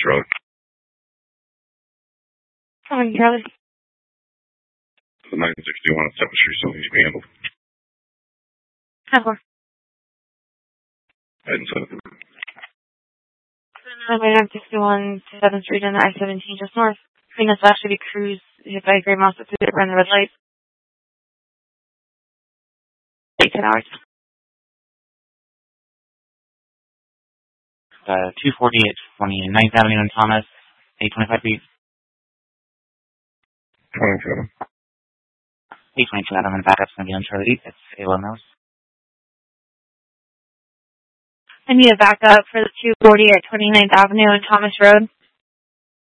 Road. Charlie. The 961 at 7th Street still needs to be handled. Hello. Head and 7th. 961 to 7th Street and I-17 just north. Between us actually be crews hit by a gray mouse that ran the red light. 10 hours. 240 at 29th Avenue and Thomas, 825 feet. 27. 822 Adam and backup's going to be on Charlie 8. It's A11 hours. I need a backup for the 240 at 29th Avenue and Thomas Road.